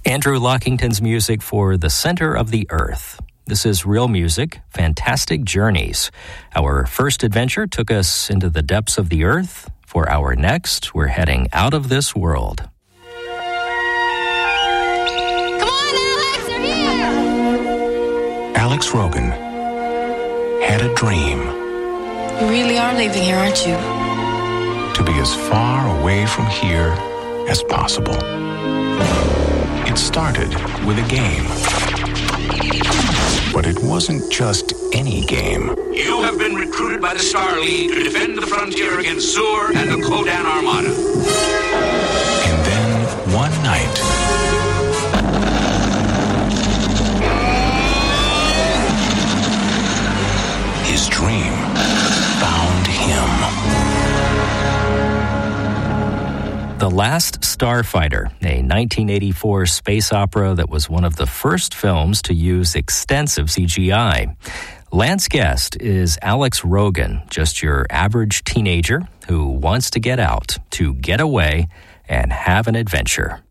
Andrew Lockington's music for The Center of the Earth. This is Real Music, Fantastic Journeys. Our first adventure took us into the depths of the earth. For our next, we're heading out of this world. Come on, Alex, they're here! Alex Rogan had a dream. You really are leaving here, aren't you? To be as far away from here as possible. It started with a game. But it wasn't just any game. You have been recruited by the Star League to defend the frontier against Zur and the Kodan Armada. And then, one night, his dream found him. The Last Starfighter, a 1984 space opera that was one of the first films to use extensive CGI. Lance Guest is Alex Rogan, just your average teenager who wants to get out, to get away, and have an adventure.